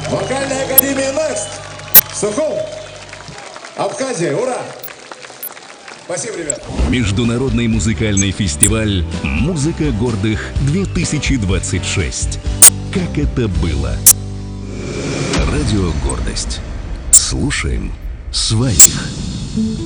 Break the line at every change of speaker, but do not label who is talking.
Вокальная академия Next. Сухум. Абхазия. Ура! Спасибо, ребят.
Международный музыкальный фестиваль «Музыка гордых-2026». Как это было? Радио «Гордость». Слушаем своих.